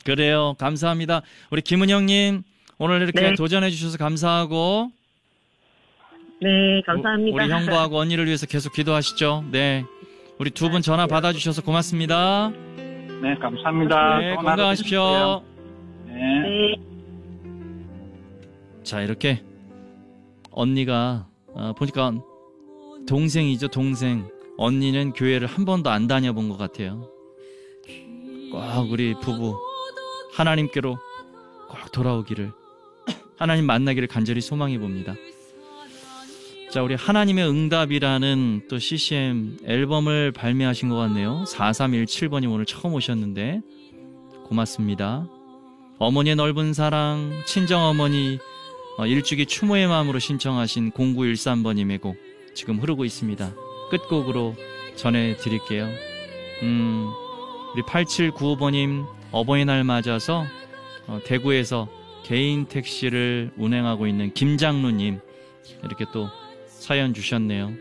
그래요. 감사합니다. 우리 김은영님 오늘 이렇게 네. 도전해 주셔서 감사하고 네, 감사합니다. 우리 형부하고 언니를 위해서 계속 기도하시죠. 네, 우리 두 분 전화 받아주셔서 고맙습니다. 네, 감사합니다. 네, 좋은 하루 건강하십시오. 되십시오. 네. 네. 자, 이렇게 언니가 보니까 동생이죠, 동생. 언니는 교회를 한 번도 안 다녀본 것 같아요. 꼭 우리 부부 하나님께로 꼭 돌아오기를, 하나님 만나기를 간절히 소망해 봅니다. 자, 우리 하나님의 응답이라는 또 CCM 앨범을 발매하신 것 같네요. 4317번님 오늘 처음 오셨는데 고맙습니다. 어머니의 넓은 사랑, 친정어머니 일주기 추모의 마음으로 신청하신 0913번님의 곡 지금 흐르고 있습니다. 끝곡으로 전해드릴게요. 우리 8795번님 어버이날 맞아서 대구에서 개인 택시를 운행하고 있는 김장루님 이렇게 또 사연 주셨네요.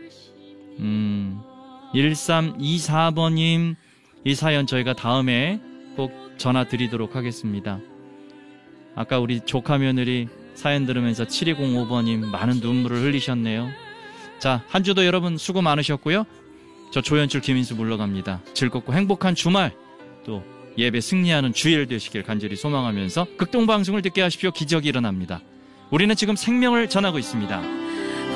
1324번님 이 사연 저희가 다음에 꼭 전화 드리도록 하겠습니다. 아까 우리 조카 며느리 사연 들으면서 7205번님 많은 눈물을 흘리셨네요. 자, 한 주도 여러분 수고 많으셨고요. 저 조연출 김인수 물러갑니다. 즐겁고 행복한 주말 또 예배 승리하는 주일 되시길 간절히 소망하면서 극동방송을 듣게 하십시오. 기적이 일어납니다. 우리는 지금 생명을 전하고 있습니다.